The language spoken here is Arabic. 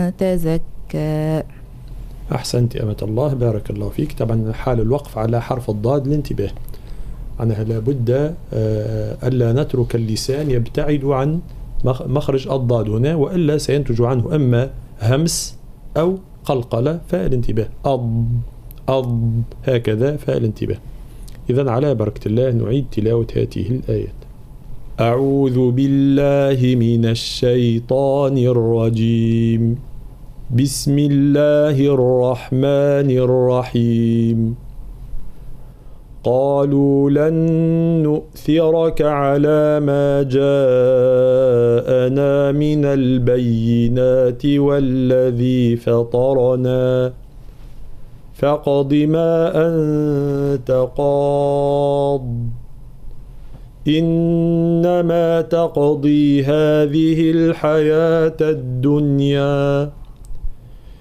تزكى. أحسنت أمة الله، بارك الله فيك. طبعا حال الوقف على حرف الضاد الانتباه، عنها لابد ألا نترك اللسان يبتعد عن مخرج الضاد هنا، وإلا سينتج عنه أما همس أو قلقلة. فالانتباه أض هكذا، فالانتباه. إذن على بركة الله نعيد تلاوة هذه الآيات. أعوذ بالله من الشيطان الرجيم. بسم الله الرحمن الرحيم. قالوا لن نؤثرك على ما جاءنا من البينات والذي فطرنا فاقض ما أنت قاض إنما تقضي هذه الحياة الدنيا